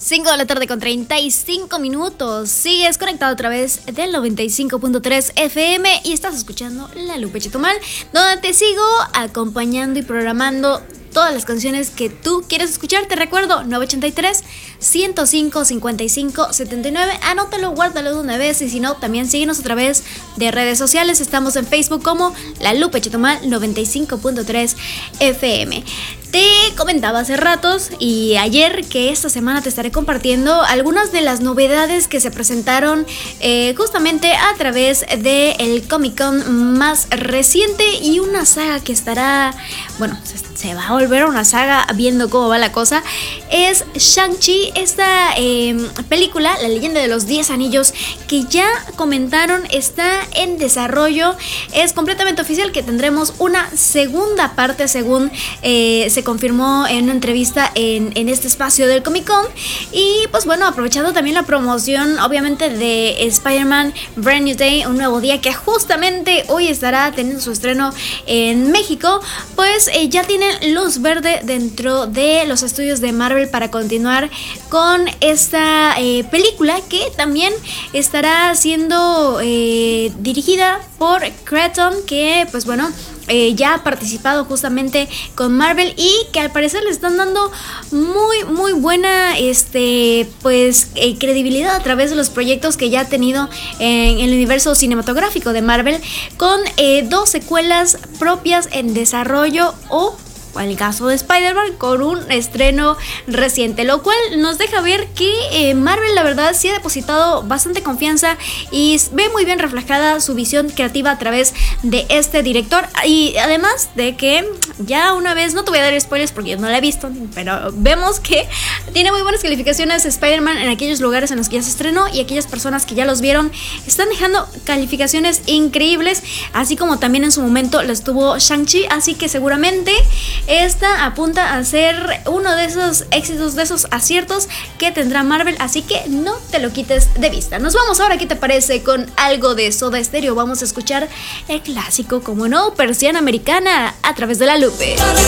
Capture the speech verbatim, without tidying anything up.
cinco de la tarde con treinta y cinco minutos. Sigues conectado a través del noventa y cinco punto tres F M y estás escuchando La Lupe Chetumal, donde te sigo acompañando y programando todas las canciones que tú quieres escuchar. Te recuerdo, nueve ocho tres, ciento cinco, cincuenta y cinco, setenta y nueve. Anótalo, guárdalo de una vez. Y si no, también síguenos a través de redes sociales. Estamos en Facebook como La Lupe Chetumal noventa y cinco punto tres F M. Te comentaba hace ratos y ayer que esta semana te estaré compartiendo algunas de las novedades que se presentaron eh, justamente a través del Comic Con más reciente y una saga que estará, bueno, se, se va a volver una saga viendo cómo va la cosa. Es Shang-Chi, esta eh, película, La Leyenda de los Diez Anillos, que ya comentaron está en desarrollo. Es completamente oficial que tendremos una segunda parte según eh, se confirmó en una entrevista en, en este espacio del Comic Con. Y pues bueno, aprovechando también la promoción obviamente de Spider-Man Brand New Day, un nuevo día que justamente hoy estará teniendo su estreno en México, pues eh, ya tienen luz verde dentro de los estudios de Marvel para continuar con esta eh, película, que también estará siendo eh, dirigida por Cretton, que pues bueno Eh, ya ha participado justamente con Marvel y que al parecer le están dando muy muy buena este pues eh, credibilidad a través de los proyectos que ya ha tenido en, en el universo cinematográfico de Marvel, con eh, dos secuelas propias en desarrollo, o el caso de Spider-Man con un estreno reciente, lo cual nos deja ver que eh, Marvel la verdad sí ha depositado bastante confianza y ve muy bien reflejada su visión creativa a través de este director. Y además de que ya una vez, no te voy a dar spoilers porque yo no la he visto, pero vemos que tiene muy buenas calificaciones Spider-Man en aquellos lugares en los que ya se estrenó, y aquellas personas que ya los vieron están dejando calificaciones increíbles, así como también en su momento lo estuvo Shang-Chi, así que seguramente esta apunta a ser uno de esos éxitos, de esos aciertos que tendrá Marvel, así que no te lo quites de vista. Nos vamos ahora, ¿qué te parece? Con algo de Soda Stereo. Vamos a escuchar el clásico, como no, Persiana Americana, a través de La Lupe.